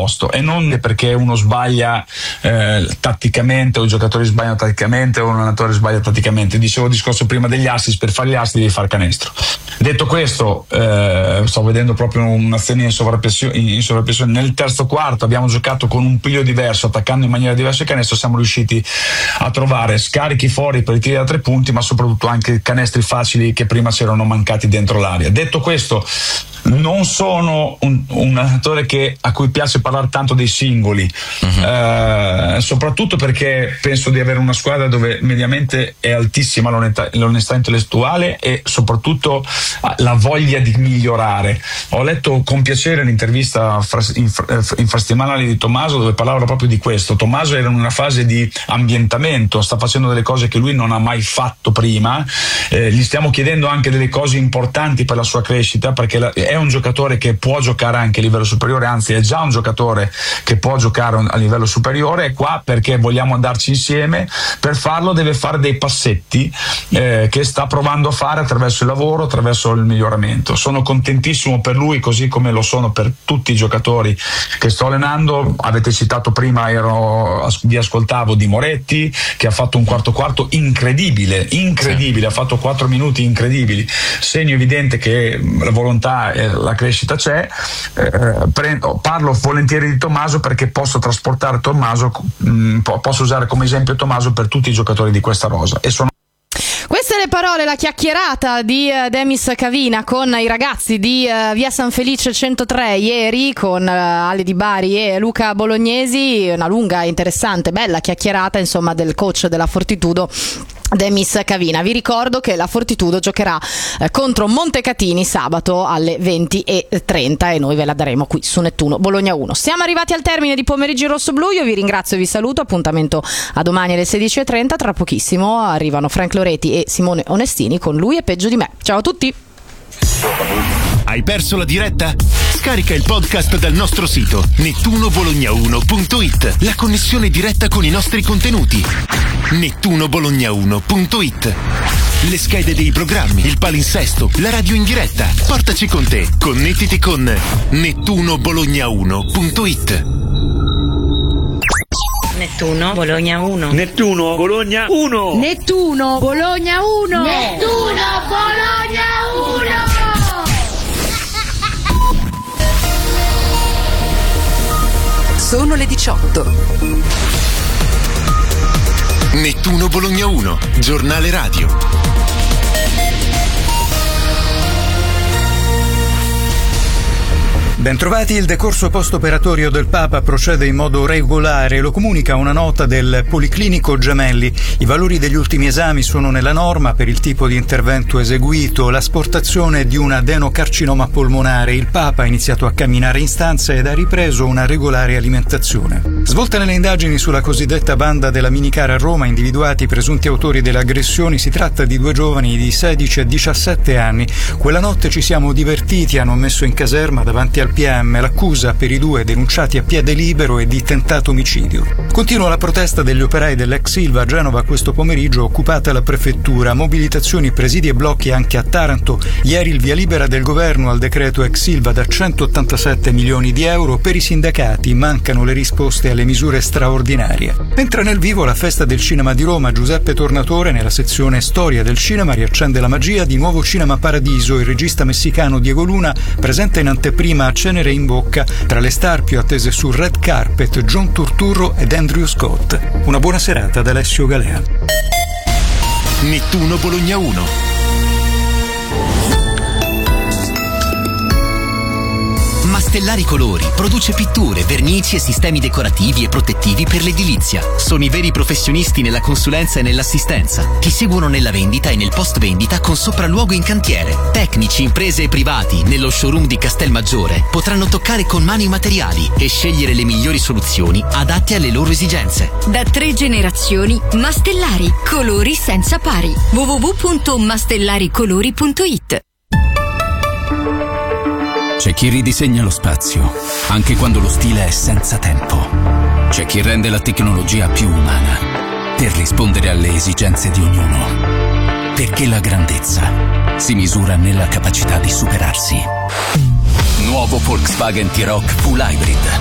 posto, e non perché uno sbaglia tatticamente, o i giocatori sbagliano tatticamente, o un allenatore sbaglia tatticamente. Dicevo il discorso prima degli assist: per fare gli assist devi fare canestro. Detto questo, sto vedendo proprio un'azione in sovrappressione. Nel terzo quarto abbiamo giocato con un piglio diverso, attaccando in maniera diversa il canestro, siamo riusciti a trovare scarichi fuori per i tiri da 3 punti, ma soprattutto anche canestri facili che prima c'erano mancati dentro l'area. Detto questo, non sono un allenatore a cui piace parlare tanto dei singoli, soprattutto perché penso di avere una squadra dove mediamente è altissima l'onestà intellettuale e soprattutto la voglia di migliorare. Ho letto con piacere l'intervista infrasettimanale di Tommaso, dove parlavano proprio di questo. Tommaso era in una fase di ambientamento, sta facendo delle cose che lui non ha mai fatto prima, gli stiamo chiedendo anche delle cose importanti per la sua crescita, perché è un giocatore che può giocare anche a livello superiore, anzi è già un giocatore che può giocare a livello superiore. È qua perché vogliamo andarci insieme. Per farlo deve fare dei passetti che sta provando a fare attraverso il lavoro, attraverso il miglioramento. Sono contentissimo per lui, così come lo sono per tutti i giocatori che sto allenando. Avete citato prima, vi ascoltavo, di Moretti, che ha fatto un quarto incredibile, ha fatto 4 minuti incredibili, segno evidente che la volontà e la crescita c'è. Parlo volentieri di Tommaso perché posso trasportare Tommaso, posso usare come esempio Tommaso per tutti i giocatori di questa rosa. Queste le parole, la chiacchierata di Demis Cavina con i ragazzi di Via San Felice 103 ieri, con Ale Di Bari e Luca Bolognesi. Una lunga, interessante, bella chiacchierata, insomma, del coach della Fortitudo, Demis Cavina. Vi ricordo che la Fortitudo giocherà contro Montecatini sabato alle 20:30 e noi ve la daremo qui su Nettuno Bologna 1. Siamo arrivati al termine di Pomeriggio Rosso-Blu. Io vi ringrazio e vi saluto. Appuntamento a domani alle 16:30. Tra pochissimo arrivano Frank Loreti e Simone Onestini con Lui è peggio di me. Ciao a tutti. Hai perso la diretta? Scarica il podcast dal nostro sito nettunobologna1.it. La connessione diretta con i nostri contenuti. nettunobologna1.it. Le schede dei programmi, il palinsesto, la radio in diretta. Portaci con te. Connettiti con nettunobologna1.it. Nettuno Bologna 1. Nettuno Bologna 1. Nettuno Bologna 1. Nettuno Bologna 1. Sono le 18. Nettuno Bologna 1, giornale radio. Bentrovati. Il decorso post-operatorio del Papa procede in modo regolare, lo comunica una nota del Policlinico Gemelli. I valori degli ultimi esami sono nella norma per il tipo di intervento eseguito, l'asportazione di un adenocarcinoma polmonare. Il Papa ha iniziato a camminare in stanza ed ha ripreso una regolare alimentazione. Svolte nelle indagini sulla cosiddetta banda della minicar a Roma, individuati i presunti autori delle aggressioni. Si tratta di 2 giovani di 16 e 17 anni. Quella notte ci siamo divertiti, hanno messo in caserma davanti al PM. L'accusa per i 2 denunciati a piede libero è di tentato omicidio. Continua la protesta degli operai dell'ex Ilva a Genova. Questo pomeriggio occupata la prefettura, mobilitazioni, presidi e blocchi anche a Taranto. Ieri il via libera del governo al decreto ex Ilva da 187 milioni di euro. Per i sindacati mancano le risposte alle misure straordinarie. Entra nel vivo la festa del cinema di Roma. Giuseppe Tornatore, nella sezione Storia del cinema, riaccende la magia di Nuovo Cinema Paradiso. Il regista messicano Diego Luna presenta in anteprima Cenere in bocca. Tra le star più attese sul red carpet, John Turturro ed Andrew Scott. Una buona serata da Alessio Galea. Nettuno Bologna 1. Mastellari Colori produce pitture, vernici e sistemi decorativi e protettivi per l'edilizia. Sono i veri professionisti nella consulenza e nell'assistenza. Ti seguono nella vendita e nel post vendita con sopralluogo in cantiere. Tecnici, imprese e privati nello showroom di Castelmaggiore potranno toccare con mano i materiali e scegliere le migliori soluzioni adatte alle loro esigenze. Da 3 generazioni, Mastellari, colori senza pari. www.mastellaricolori.it. C'è chi ridisegna lo spazio, anche quando lo stile è senza tempo. C'è chi rende la tecnologia più umana, per rispondere alle esigenze di ognuno. Perché la grandezza si misura nella capacità di superarsi. Nuovo Volkswagen T-Roc Full Hybrid.